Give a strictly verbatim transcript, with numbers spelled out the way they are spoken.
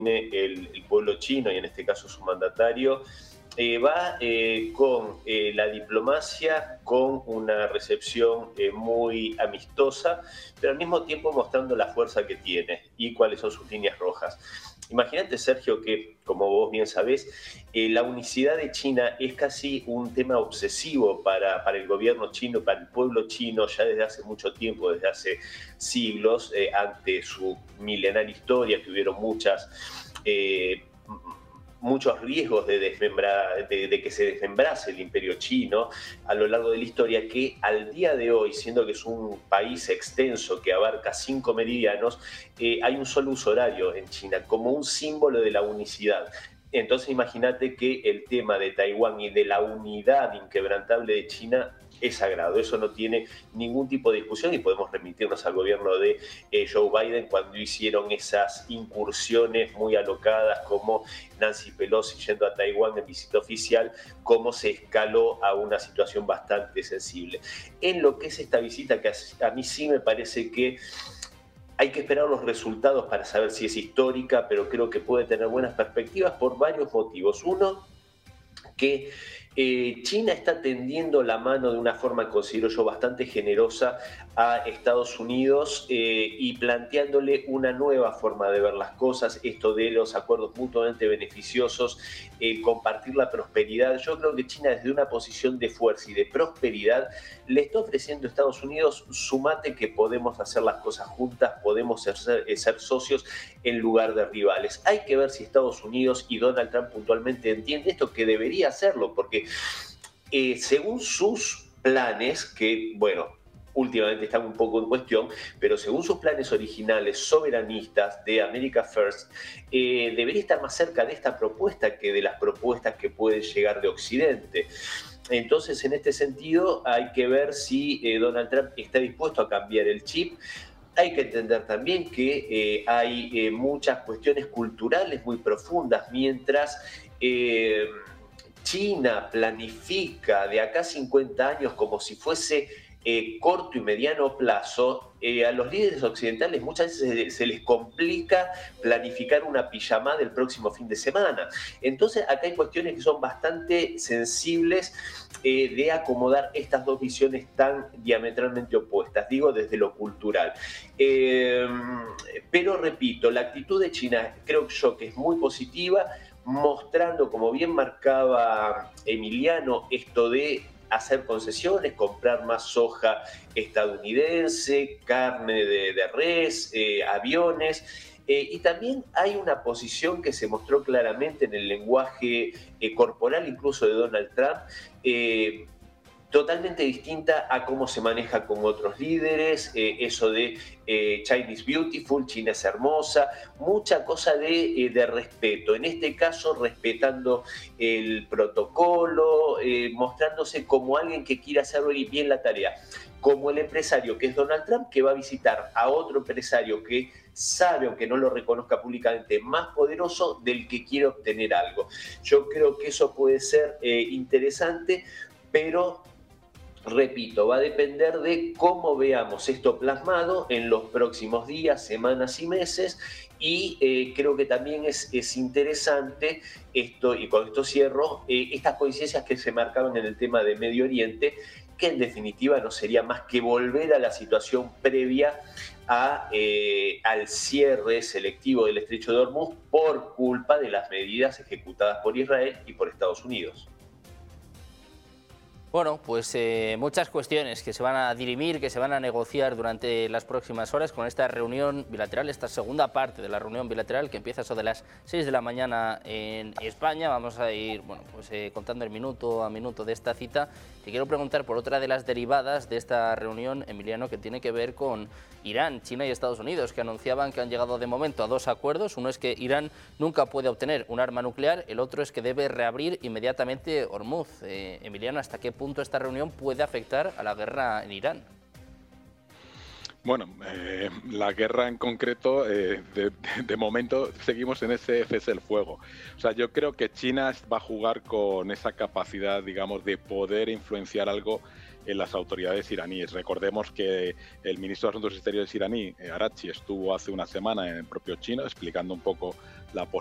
el, el pueblo chino y en este caso su mandatario, eh, va eh, con eh, la diplomacia, con una recepción eh, muy amistosa, pero al mismo tiempo mostrando la fuerza que tiene y cuáles son sus líneas rojas. Imagínate, Sergio, que como vos bien sabés, eh, la unicidad de China es casi un tema obsesivo para, para el gobierno chino, para el pueblo chino, ya desde hace mucho tiempo, desde hace siglos, eh, ante su milenaria historia, que hubieron muchas... Eh, muchos riesgos de, desmembrar, de, de que se desmembrase el imperio chino a lo largo de la historia, que al día de hoy, siendo que es un país extenso que abarca cinco meridianos, eh, hay un solo uso horario en China, como un símbolo de la unicidad. Entonces imagínate que el tema de Taiwán y de la unidad inquebrantable de China es sagrado, eso no tiene ningún tipo de discusión y podemos remitirnos al gobierno de eh, Joe Biden cuando hicieron esas incursiones muy alocadas como Nancy Pelosi yendo a Taiwán en visita oficial, cómo se escaló a una situación bastante sensible. En lo que es esta visita, que a mí sí me parece que hay que esperar los resultados para saber si es histórica, pero creo que puede tener buenas perspectivas por varios motivos. Uno, que eh, China está tendiendo la mano de una forma, considero yo, bastante generosa a Estados Unidos eh, y planteándole una nueva forma de ver las cosas, esto de los acuerdos mutuamente beneficiosos, eh, compartir la prosperidad. Yo creo que China desde una posición de fuerza y de prosperidad le está ofreciendo a Estados Unidos: sumate que podemos hacer las cosas juntas, podemos ser, ser socios en lugar de rivales. Hay que ver si Estados Unidos y Donald Trump puntualmente entiende esto, que debería hacerlo, porque eh, según sus planes, que bueno, últimamente están un poco en cuestión, pero según sus planes originales soberanistas de America First, eh, debería estar más cerca de esta propuesta que de las propuestas que pueden llegar de Occidente. Entonces, en este sentido, hay que ver si eh, Donald Trump está dispuesto a cambiar el chip. Hay que entender también que eh, hay eh, muchas cuestiones culturales muy profundas, mientras eh, China planifica de acá a cincuenta años como si fuese eh, corto y mediano plazo, eh, a los líderes occidentales muchas veces se, se les complica planificar una pijamada del próximo fin de semana. Entonces acá hay cuestiones que son bastante sensibles eh, de acomodar estas dos visiones tan diametralmente opuestas, digo desde lo cultural. Eh, pero repito, la actitud de China creo yo que es muy positiva, mostrando, como bien marcaba Emiliano, esto de hacer concesiones, comprar más soja estadounidense, carne de, de res, eh, aviones. Eh, y también hay una posición que se mostró claramente en el lenguaje eh, corporal, incluso de Donald Trump, eh, totalmente distinta a cómo se maneja con otros líderes, eh, eso de eh, China is beautiful, China es hermosa, mucha cosa de, eh, de respeto, en este caso respetando el protocolo, eh, mostrándose como alguien que quiere hacer bien la tarea, como el empresario que es Donald Trump, que va a visitar a otro empresario que sabe, aunque no lo reconozca públicamente, más poderoso del que quiere obtener algo. Yo creo que eso puede ser eh, interesante, pero repito, va a depender de cómo veamos esto plasmado en los próximos días, semanas y meses, y eh, creo que también es, es interesante esto, y con esto cierro, eh, estas coincidencias que se marcaban en el tema de Medio Oriente, que en definitiva no sería más que volver a la situación previa a, eh, al cierre selectivo del Estrecho de Hormuz por culpa de las medidas ejecutadas por Israel y por Estados Unidos. Bueno, pues eh, muchas cuestiones que se van a dirimir, que se van a negociar durante las próximas horas con esta reunión bilateral, esta segunda parte de la reunión bilateral que empieza sobre las seis de la mañana en España. Vamos a ir bueno, pues, eh, contando el minuto a minuto de esta cita. Te quiero preguntar por otra de las derivadas de esta reunión, Emiliano, que tiene que ver con Irán, China y Estados Unidos, que anunciaban que han llegado de momento a dos acuerdos. Uno es que Irán nunca puede obtener un arma nuclear, el otro es que debe reabrir inmediatamente Hormuz. Eh, Emiliano, ¿hasta qué punto esta reunión puede afectar a la guerra en Irán? Bueno, eh, la guerra en concreto, eh, de, de momento seguimos en ese cese el fuego. O sea, yo creo que China va a jugar con esa capacidad, digamos, de poder influenciar algo en las autoridades iraníes. Recordemos que el ministro de Asuntos Exteriores iraní, Araghchi, estuvo hace una semana en el propio China explicando un poco la